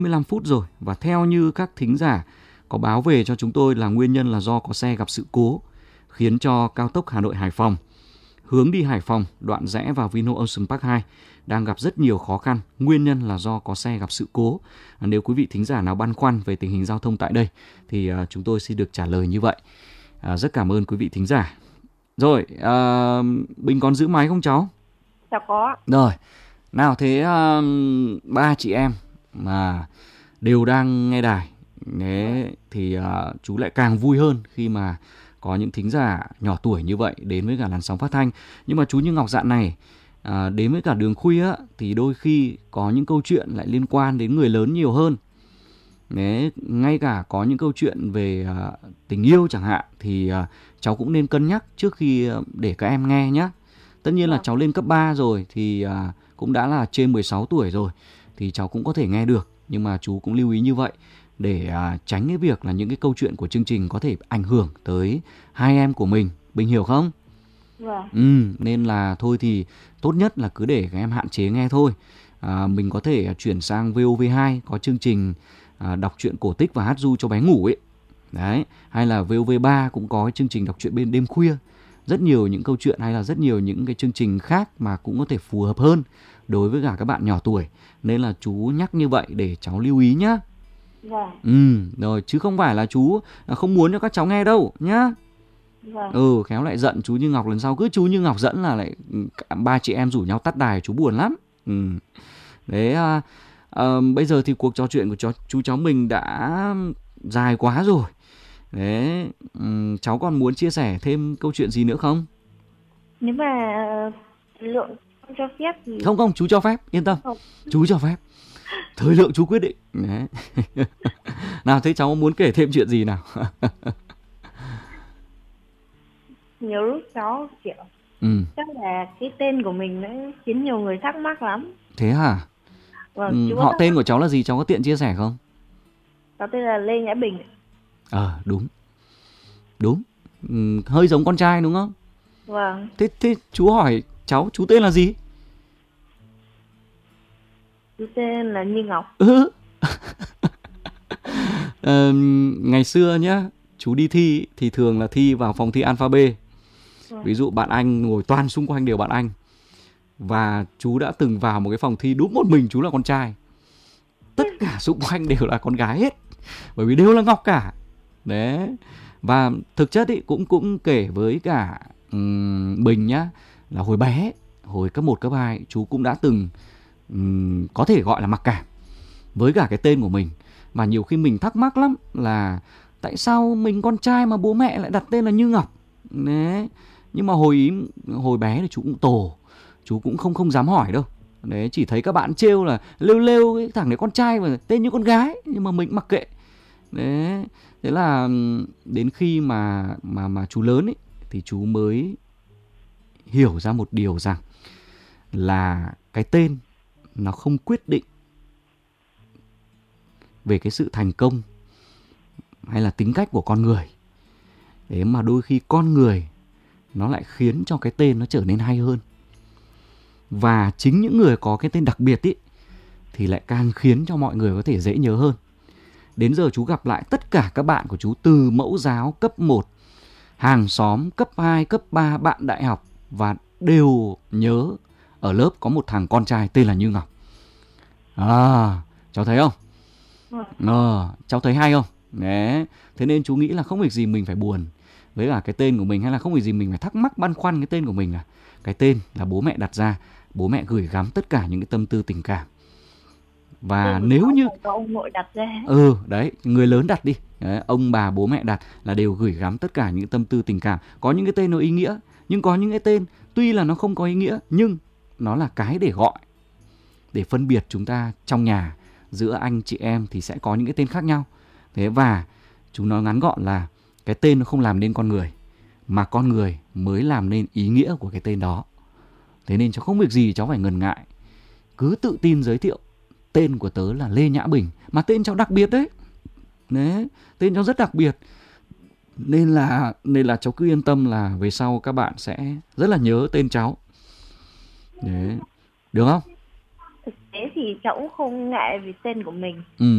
45 phút rồi, và theo như các thính giả có báo về cho chúng tôi là nguyên nhân là do có xe gặp sự cố khiến cho cao tốc Hà Nội Hải Phòng hướng đi Hải Phòng đoạn rẽ vào Vinhome Ocean Park 2 đang gặp rất nhiều khó khăn. Nguyên nhân là do có xe gặp sự cố. Nếu quý vị thính giả nào băn khoăn về tình hình giao thông tại đây thì chúng tôi xin được trả lời như vậy. Rất cảm ơn quý vị thính giả. Rồi, Bình còn giữ máy không cháu? Dạ có. Rồi, nào thế ba chị em mà đều đang nghe đài. Đấy, thì chú lại càng vui hơn khi mà có những thính giả nhỏ tuổi như vậy đến với cả làn sóng phát thanh. Nhưng mà chú Như Ngọc dạn này, đến với cả Đường Khuya thì đôi khi có những câu chuyện lại liên quan đến người lớn nhiều hơn. Đấy, ngay cả có những câu chuyện về tình yêu chẳng hạn thì cháu cũng nên cân nhắc trước khi để các em nghe nhé. Tất nhiên là cháu lên cấp 3 rồi thì cũng đã là trên 16 tuổi rồi thì cháu cũng có thể nghe được. Nhưng mà chú cũng lưu ý như vậy để tránh cái việc là những cái câu chuyện của chương trình có thể ảnh hưởng tới hai em của mình. Bình hiểu không? Vâng. Nên là thôi thì tốt nhất là cứ để các em hạn chế nghe thôi. Mình có thể chuyển sang VOV2 có chương trình đọc truyện cổ tích và hát ru cho bé ngủ ấy. Đấy, hay là VOV3 cũng có chương trình đọc truyện bên đêm khuya. Rất nhiều những câu chuyện hay là rất nhiều những cái chương trình khác mà cũng có thể phù hợp hơn đối với cả các bạn nhỏ tuổi. Nên là chú nhắc như vậy để cháu lưu ý nhá. Vâng. Rồi, chứ không phải là chú không muốn cho các cháu nghe đâu nhá. Vâng. Khéo lại giận chú Như Ngọc lần sau cứ chú Như Ngọc dẫn là lại ba chị em rủ nhau tắt đài, chú buồn lắm. Đấy, bây giờ thì cuộc trò chuyện của chú cháu mình đã dài quá rồi. Đấy, cháu còn muốn chia sẻ thêm câu chuyện gì nữa không? Nếu mà lượng không cho phép thì... Không, chú cho phép, yên tâm. Không. Chú cho phép. Thời lượng chú quyết định. Đấy. Nào, thế cháu muốn kể thêm chuyện gì nào? Nhiều lúc cháu kiểu chắc là cái tên của mình nó khiến nhiều người thắc mắc lắm. Thế hả? Vâng, họ tên của cháu là gì, cháu có tiện chia sẻ không? Cháu tên là Lê Nhã Bình. Đúng. Hơi giống con trai đúng không? Vâng. Thế chú hỏi cháu, chú tên là gì? Chú tên là Như Ngọc. Ngày xưa nhá, chú đi thi thì thường là thi vào phòng thi alpha B. Ví dụ bạn Anh ngồi toàn xung quanh đều bạn Anh. Và chú đã từng vào một cái phòng thi đúng một mình chú là con trai. Tất cả xung quanh đều là con gái hết. Bởi vì đều là Ngọc cả. Đấy. Và thực chất ý, cũng kể với cả Bình nhá, là hồi bé, hồi cấp 1, cấp 2 chú cũng đã từng có thể gọi là mặc cảm với cả cái tên của mình. Và nhiều khi mình thắc mắc lắm là tại sao mình con trai mà bố mẹ lại đặt tên là Như Ngọc. Đấy. Nhưng mà hồi bé thì chú cũng tổ, chú cũng không dám hỏi đâu. Đấy, chỉ thấy các bạn trêu là lêu cái thằng này con trai mà tên như con gái, nhưng mà mình mặc kệ. Đấy, thế là đến khi mà chú lớn ấy thì chú mới hiểu ra một điều rằng là cái tên nó không quyết định về cái sự thành công hay là tính cách của con người. Thế mà đôi khi con người nó lại khiến cho cái tên nó trở nên hay hơn. Và chính những người có cái tên đặc biệt ý, thì lại càng khiến cho mọi người có thể dễ nhớ hơn. Đến giờ chú gặp lại tất cả các bạn của chú từ mẫu giáo cấp 1, hàng xóm cấp 2, cấp 3, bạn đại học, và đều nhớ ở lớp có một thằng con trai tên là Như Ngọc. Cháu thấy không? Cháu thấy hay không? Đấy. Thế nên chú nghĩ là không việc gì mình phải buồn với cả cái tên của mình, hay là không việc gì mình phải thắc mắc băn khoăn cái tên của mình. Là cái tên là bố mẹ đặt ra, bố mẹ gửi gắm tất cả những cái tâm tư tình cảm. Và nếu như ông nội đặt ra. Đấy, người lớn đặt đi. Đấy, ông bà bố mẹ đặt là đều gửi gắm tất cả những tâm tư tình cảm. Có những cái tên nó ý nghĩa, nhưng có những cái tên tuy là nó không có ý nghĩa, nhưng nó là cái để gọi, để phân biệt chúng ta trong nhà. Giữa anh chị em thì sẽ có những cái tên khác nhau. Thế và chúng nói ngắn gọn là cái tên nó không làm nên con người, mà con người mới làm nên ý nghĩa của cái tên đó. Thế nên cháu không việc gì cháu phải ngần ngại, cứ tự tin giới thiệu tên của tớ là Lê Nhã Bình. Mà tên cháu đặc biệt đấy. Đấy, tên cháu rất đặc biệt. Nên là cháu cứ yên tâm là về sau các bạn sẽ rất là nhớ tên cháu. Đấy. Được không? Thực tế thì cháu cũng không ngại vì tên của mình.